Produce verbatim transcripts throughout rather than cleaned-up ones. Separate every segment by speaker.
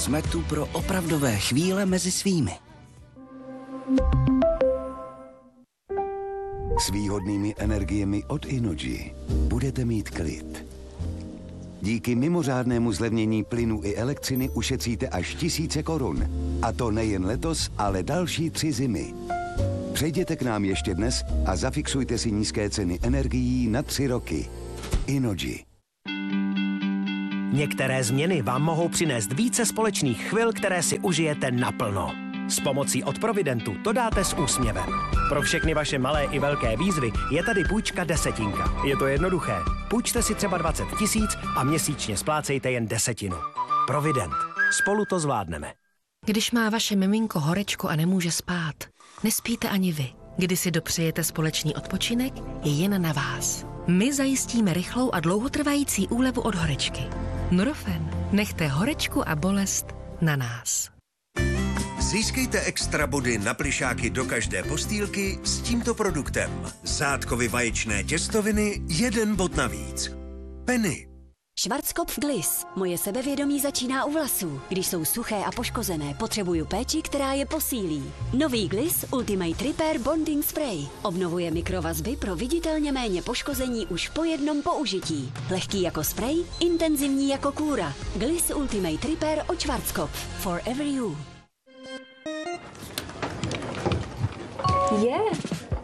Speaker 1: Jsme tu pro opravdové chvíle mezi svými.
Speaker 2: S výhodnými energiemi od Innogy budete mít klid. Díky mimořádnému zlevnění plynu i elektřiny ušetříte až tisíce korun. A to nejen letos, ale další tři zimy. Přejděte k nám ještě dnes a zafixujte si nízké ceny energií na tři roky. Innogy.
Speaker 3: Některé změny vám mohou přinést více společných chvil, které si užijete naplno. S pomocí od Providentu to dáte s úsměvem. Pro všechny vaše malé i velké výzvy je tady půjčka desetinka. Je to jednoduché. Půjčte si třeba dvacet tisíc a měsíčně splácejte jen desetinu. Provident. Spolu to zvládneme.
Speaker 4: Když má vaše miminko horečku a nemůže spát, nespíte ani vy. Když si dopřejete společný odpočinek, je jen na vás. My zajistíme rychlou a dlouhotrvající úlevu od horečky. Nurofen. Nechte horečku a bolest na nás.
Speaker 5: Získejte extra body na plišáky do každé postýlky s tímto produktem. Zátkovy vaječné těstoviny, jeden bod navíc. Penny.
Speaker 6: Schwarzkopf Gliss. Moje sebevědomí začíná u vlasů. Když jsou suché a poškozené, potřebuju péči, která je posílí. Nový Gliss Ultimate Repair Bonding Spray. Obnovuje mikrovazby pro viditelně méně poškození už po jednom použití. Lehký jako spray, intenzivní jako kůra. Gliss Ultimate Repair od Schwarzkopf. Forever you.
Speaker 7: Je. Yeah.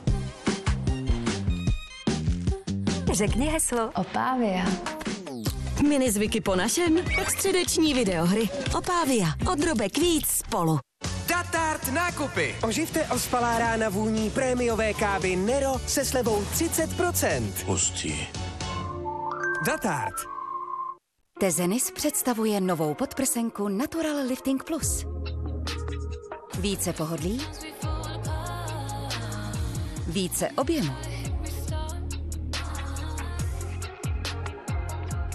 Speaker 7: Řekni heslo.
Speaker 8: Opavia.
Speaker 6: Minizvyky po našem? Středeční videohry. Opavia. Od drobek víc spolu.
Speaker 9: Datart nákupy. Oživte ospalá rána vůní prémiové kávy Nero se slevou třicet procent.
Speaker 5: Hustý.
Speaker 9: Datart.
Speaker 6: Tezenis představuje novou podprsenku Natural Lifting Plus. Více pohodlí, více objemu.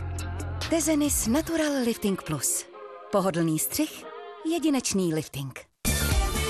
Speaker 6: Tezenis Natural Lifting Plus. Pohodlný střih, jedinečný lifting.